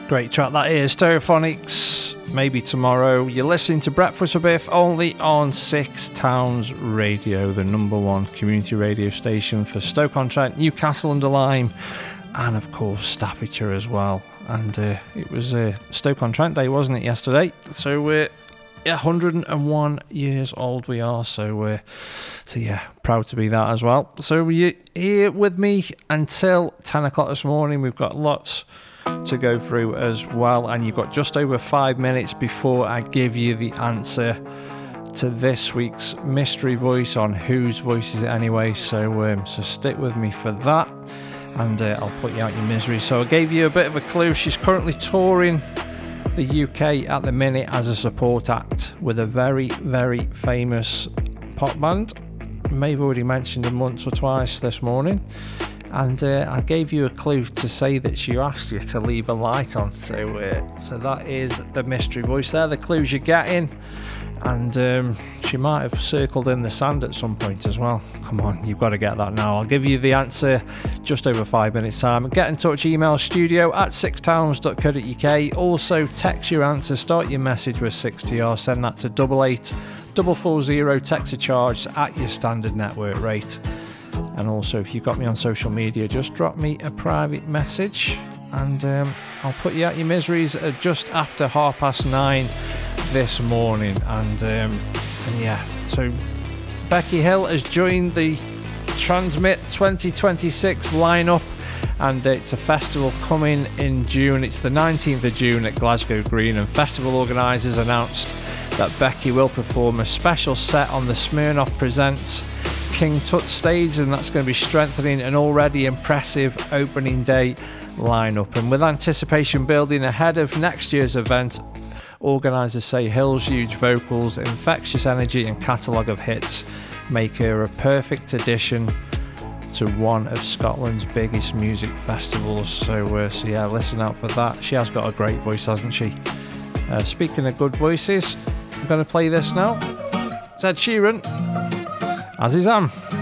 Great track that is, Stereophonics, Maybe Tomorrow. You're listening to Breakfast with Biff only on Six Towns Radio, the number one community radio station for Stoke-on-Trent, Newcastle-under-Lyme, and of course Staffordshire as well. And it was Stoke-on-Trent Day, wasn't it, yesterday? So we're 101 years old we are, so yeah, proud to be that as well. So you're here with me until 10 o'clock this morning. We've got lots to go through as well, and you've got just over 5 minutes before I give you the answer to this week's mystery voice on Whose Voice Is It Anyway. So stick with me for that, and I'll put you out your misery. So I gave you a bit of a clue. She's currently touring the UK at the minute as a support act with a very, very famous pop band. May have already mentioned them once or twice this morning. And I gave you a clue to say that she asked you to leave a light on. So that is the mystery voice there, the clues you're getting. And she might have circled in the sand at some point as well. Come on, you've got to get that now. I'll give you the answer just over 5 minutes time. Get in touch, email studio@sixtowns.co.uk. Also text your answer, start your message with 6TR, send that to 88440, text a charge at your standard network rate. And also, if you've got me on social media, just drop me a private message, and I'll put you out your miseries just after 9:30 this morning. And yeah, so Becky Hill has joined the Transmit 2026 lineup, and it's a festival coming in June. It's the 19th of June at Glasgow Green, and festival organisers announced that Becky will perform a special set on the Smirnoff Presents King Tut stage, and that's going to be strengthening an already impressive opening day lineup. And with anticipation building ahead of next year's event, organisers say Hill's huge vocals, infectious energy and catalogue of hits make her a perfect addition to one of Scotland's biggest music festivals. So yeah, listen out for that. She has got a great voice, hasn't she? Speaking of good voices, I'm going to play this now. It's Ed Sheeran, As Is Am.